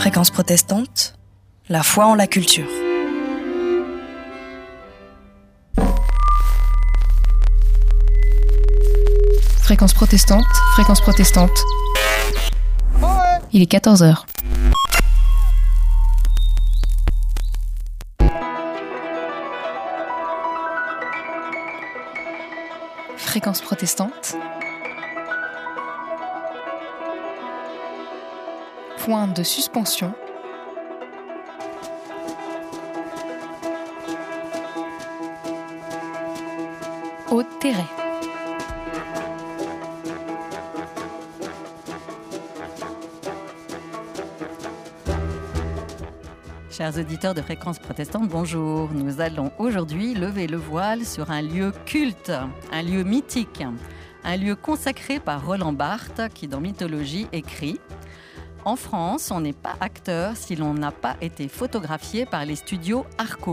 Fréquence protestante, la foi en la culture. Fréquence protestante, fréquence protestante. Il est 14h. Fréquence protestante. Point de suspension. Au terrain. Chers auditeurs de Fréquence protestante, bonjour. Nous allons aujourd'hui lever le voile sur un lieu culte, un lieu mythique, un lieu consacré par Roland Barthes qui, dans Mythologie, écrit « En France, on n'est pas acteur si l'on n'a pas été photographié par les studios Harcourt ».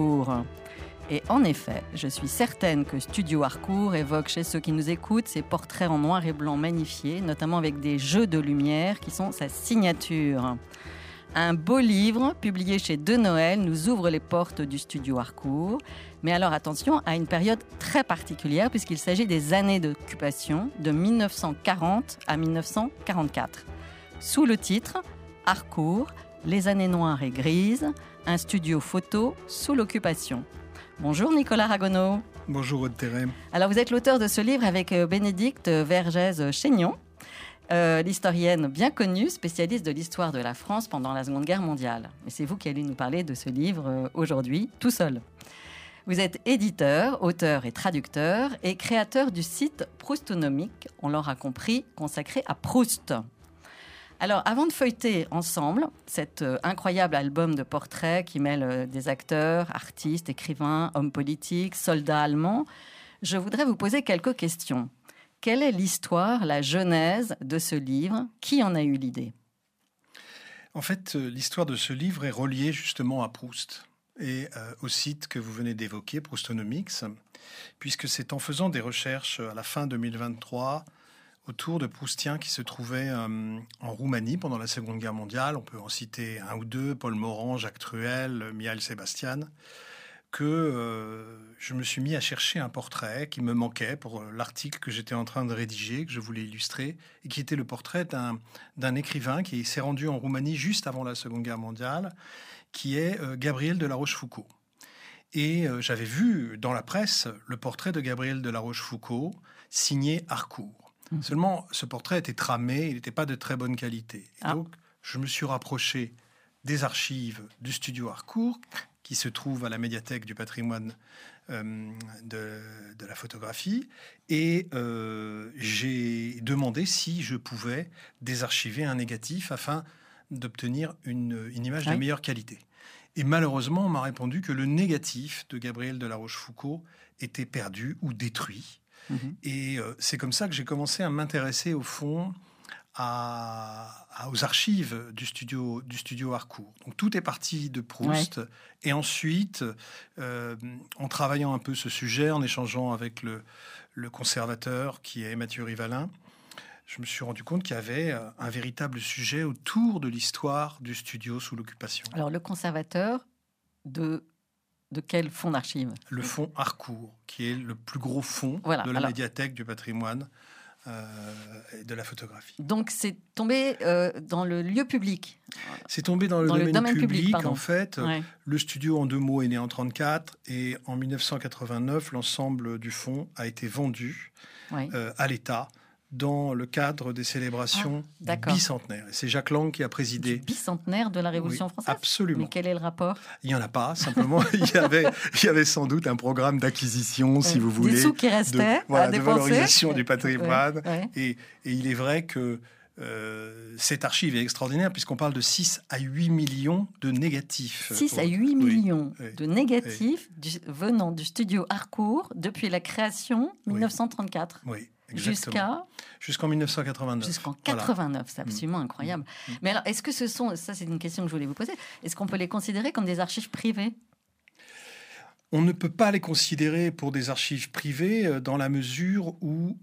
Et en effet, je suis certaine que Studio Harcourt évoque chez ceux qui nous écoutent ces portraits en noir et blanc magnifiés, notamment avec des jeux de lumière qui sont sa signature. Un beau livre, publié chez De Noël, nous ouvre les portes du studio Harcourt. Mais alors attention à une période très particulière puisqu'il s'agit des années d'occupation de 1940 à 1944. Sous le titre « Harcourt, les années noires et grises, un studio photo sous l'occupation ». Bonjour Nicolas Ragonneau. Bonjour Aude Thérèse. Alors vous êtes l'auteur de ce livre avec Bénédicte Vergès-Chaignon. L'historienne bien connue, spécialiste de l'histoire de la France pendant la Seconde Guerre mondiale. Et c'est vous qui allez nous parler de ce livre aujourd'hui, tout seul. Vous êtes éditeur, auteur et traducteur et créateur du site Proustonomique, on l'aura compris, consacré à Proust. Alors, avant de feuilleter ensemble cet incroyable album de portraits qui mêle des acteurs, artistes, écrivains, hommes politiques, soldats allemands, je voudrais vous poser quelques questions. Quelle est l'histoire, la genèse de ce livre ? Qui en a eu l'idée ? En fait, l'histoire de ce livre est reliée justement à Proust et au site que vous venez d'évoquer, Proustonomics, puisque c'est en faisant des recherches à la fin 2023 autour de Proustiens qui se trouvaient en Roumanie pendant la Seconde Guerre mondiale. On peut en citer un ou deux, Paul Morand, Jacques Truel, Mihail Sebastian, que je me suis mis à chercher un portrait qui me manquait pour l'article que j'étais en train de rédiger, que je voulais illustrer, et qui était le portrait d'un écrivain qui s'est rendu en Roumanie juste avant la Seconde Guerre mondiale, qui est Gabriel de La Rochefoucauld. Et j'avais vu dans la presse le portrait de Gabriel de La Rochefoucauld signé Harcourt. Seulement, ce portrait était tramé, il n'était pas de très bonne qualité. Et donc, je me suis rapproché des archives du studio Harcourt, qui se trouve à la médiathèque du patrimoine de la photographie. Et j'ai demandé si je pouvais désarchiver un négatif afin d'obtenir une image de meilleure qualité. Et malheureusement, on m'a répondu que le négatif de Gabriel de La Rochefoucauld était perdu ou détruit. Et c'est comme ça que j'ai commencé à m'intéresser au fond aux archives du studio Harcourt. Donc tout est parti de Proust. Ouais. Et ensuite, en travaillant un peu ce sujet, en échangeant avec le conservateur qui est Mathieu Rivalin, je me suis rendu compte qu'il y avait un véritable sujet autour de l'histoire du studio sous l'occupation. Alors le conservateur de quel fonds d'archives ? Le fonds Harcourt, qui est le plus gros fonds de la médiathèque du patrimoine et de la photographie. Donc c'est tombé dans le lieu public. C'est tombé dans le domaine public en fait. Ouais. Le studio, en 2 mots, est né en 1934 et en 1989, l'ensemble du fonds a été vendu à l'État dans le cadre des célébrations du bicentenaire. C'est Jacques Lang qui a présidé. Du bicentenaire de la Révolution française ? Absolument. Mais quel est le rapport ? Il n'y en a pas, simplement. il y avait sans doute un programme d'acquisition, si vous voulez. Des sous qui restaient de valorisation du patrimoine. Et il est vrai que cette archive est extraordinaire puisqu'on parle de 6 à 8 millions de négatifs. 6 à 8 millions de négatifs venant du studio Harcourt depuis la création 1934. Oui. Jusqu'en 1989. Jusqu'en 89, c'est absolument incroyable. Mais alors, est-ce que ça c'est une question que je voulais vous poser, est-ce qu'on peut les considérer comme des archives privées ? On ne peut pas les considérer pour des archives privées dans la mesure où,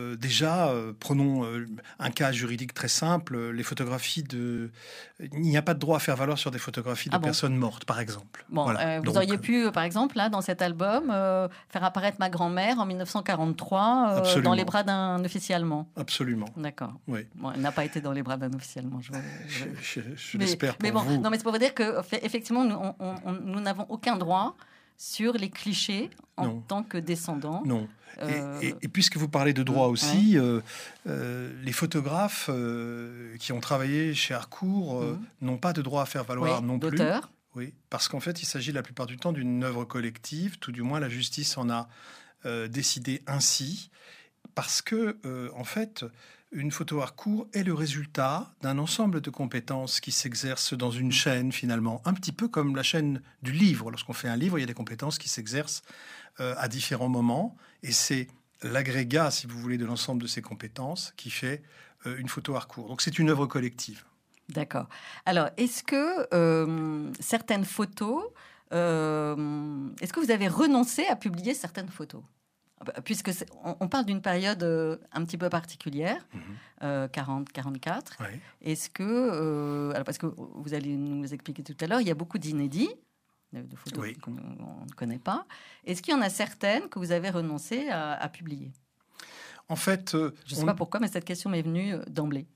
prenons un cas juridique très simple, les photographies il n'y a pas de droit à faire valoir sur des photographies de personnes mortes, par exemple. Bon, voilà. Vous auriez pu, par exemple, là, dans cet album, faire apparaître ma grand-mère en 1943 dans les bras d'un officier allemand. Absolument. D'accord. Oui. Bon, elle n'a pas été dans les bras d'un officier allemand. Je l'espère pour vous. Non, mais c'est pour vous dire qu'effectivement, nous n'avons aucun droit sur les clichés en tant que descendants. Non. Et puisque vous parlez de droit aussi, les photographes qui ont travaillé chez Harcourt n'ont pas de droit à faire valoir non plus. D'auteur. Oui, parce qu'en fait, il s'agit la plupart du temps d'une œuvre collective, tout du moins la justice en a décidé ainsi, parce que, en fait, une photo Harcourt est le résultat d'un ensemble de compétences qui s'exercent dans une chaîne, finalement, un petit peu comme la chaîne du livre. Lorsqu'on fait un livre, il y a des compétences qui s'exercent à différents moments, et c'est l'agrégat, si vous voulez, de l'ensemble de ces compétences qui fait une photo Harcourt. Donc c'est une œuvre collective. D'accord. Alors, est-ce que certaines photos... est-ce que vous avez renoncé à publier certaines photos ? Puisque on parle d'une période un petit peu particulière, 40-44. Oui. Est-ce que... alors parce que vous allez nous expliquer tout à l'heure, il y a beaucoup d'inédits, de photos qu'on ne connaît pas. Est-ce qu'il y en a certaines que vous avez renoncé à publier ? En fait... je ne sais pas pourquoi, mais cette question m'est venue d'emblée.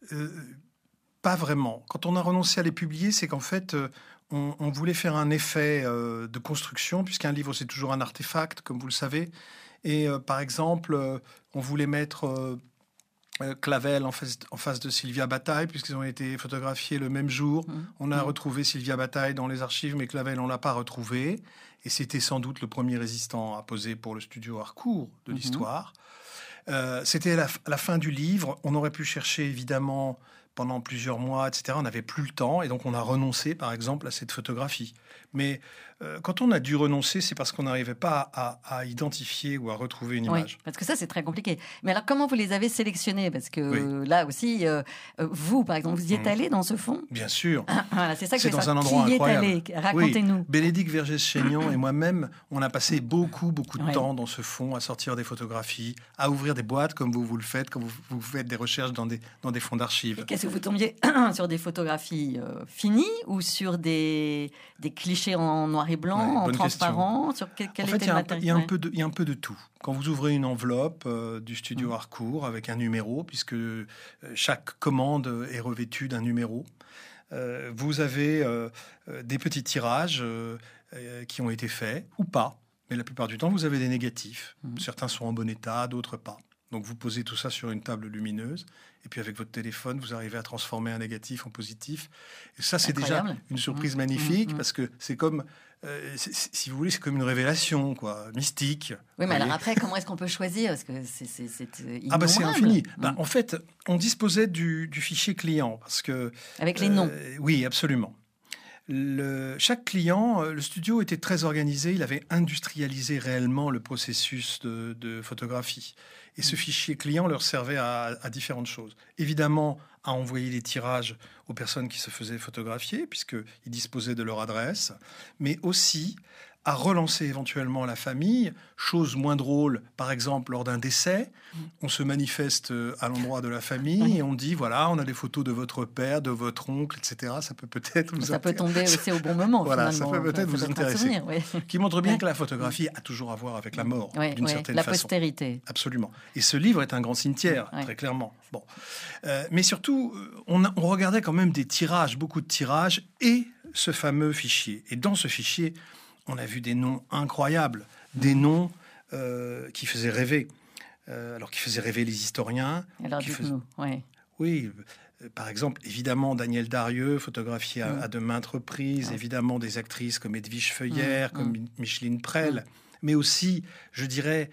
Pas vraiment. Quand on a renoncé à les publier, c'est qu'en fait, on voulait faire un effet de construction, puisqu'un livre, c'est toujours un artefact, comme vous le savez. Et par exemple, on voulait mettre Clavel en face de Sylvia Bataille, puisqu'ils ont été photographiés le même jour. On a retrouvé Sylvia Bataille dans les archives, mais Clavel, on ne l'a pas retrouvé. Et c'était sans doute le premier résistant à poser pour le studio Harcourt de l'histoire. C'était la fin du livre. On aurait pu chercher, évidemment, pendant plusieurs mois, etc. On n'avait plus le temps, et donc on a renoncé, par exemple, à cette photographie. Mais quand on a dû renoncer, c'est parce qu'on n'arrivait pas à identifier ou à retrouver une image. Oui, parce que ça, c'est très compliqué. Mais alors, comment vous les avez sélectionnés ? Parce que là aussi, vous, par exemple, vous y êtes allé dans ce fond ? Bien sûr. Voilà, c'est ça que c'est dans un endroit incroyable. Qui y est allé ? Racontez-nous. Oui. Bénédicte Vergès-Chaignon et moi-même, on a passé beaucoup de temps dans ce fond, à sortir des photographies, à ouvrir des boîtes, comme vous le faites, comme vous faites des recherches dans des fonds d'archives. Et qu'est-ce que vous tombiez sur des photographies finies ou sur des clichés en noir et blanc, en transparent, sur quel était le matériel ? Il y a un peu de tout. Quand vous ouvrez une enveloppe du studio Harcourt avec un numéro, puisque chaque commande est revêtue d'un numéro, vous avez des petits tirages qui ont été faits ou pas, mais la plupart du temps, vous avez des négatifs. Certains sont en bon état, d'autres pas. Donc vous posez tout ça sur une table lumineuse, et puis avec votre téléphone, vous arrivez à transformer un négatif en positif. Et ça, c'est déjà une surprise magnifique, parce que c'est comme, si vous voulez, c'est comme une révélation, quoi, mystique. Oui, mais alors après, comment est-ce qu'on peut choisir ? Parce que c'est innombrable. C'est infini. En fait, on disposait du fichier client, parce que... Avec les noms. Oui, absolument. Chaque client, le studio était très organisé, il avait industrialisé réellement le processus de photographie. Et ce fichier client leur servait à différentes choses. Évidemment, à envoyer des tirages aux personnes qui se faisaient photographier, puisqu'ils disposaient de leur adresse, mais aussi à relancer éventuellement la famille, chose moins drôle, par exemple lors d'un décès, on se manifeste à l'endroit de la famille et on dit, voilà, on a des photos de votre père, de votre oncle, etc. Ça peut peut-être vous Ça peut tomber aussi au bon moment, voilà, finalement. Ça peut peut-être vous intéresser. Souvenir, qui montre bien que la photographie a toujours à voir avec la mort, d'une certaine façon. La postérité. Absolument. Et ce livre est un grand cimetière, très clairement. Bon. Mais surtout, on regardait quand même des tirages, beaucoup de tirages, et ce fameux fichier. Et dans ce fichier, on a vu des noms incroyables, des noms qui faisaient rêver. Alors, qui faisaient rêver les historiens. Alors, dites-nous, Oui, par exemple, évidemment, Daniel Darieux, photographié à de maintes reprises, évidemment, des actrices comme Edwige Feuillère, comme Micheline Prel, mais aussi, je dirais,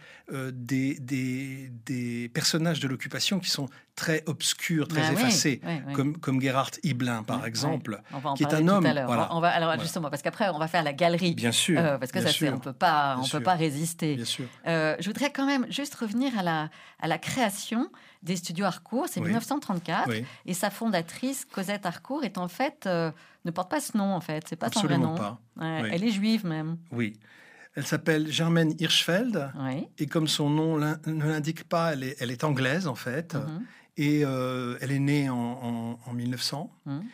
des personnages de l'occupation qui sont très obscurs, très effacés, comme Gerhard Hiblin, par exemple, qui est un homme. Voilà. Alors, justement, parce qu'après, on va faire la galerie. Bien sûr. Parce que on peut pas résister. Bien sûr. Je voudrais quand même juste revenir à la création des studios Harcourt. C'est 1934. Oui. Et sa fondatrice, Cosette Harcourt, est en fait, ne porte pas ce nom, en fait. C'est pas son vrai nom. Pas. Elle est juive, même. Oui. Elle s'appelle Germaine Hirschfeld. Oui. Et comme son nom ne l'indique pas, elle est anglaise, en fait. Mhm. Et elle est née en 1900. Mhm.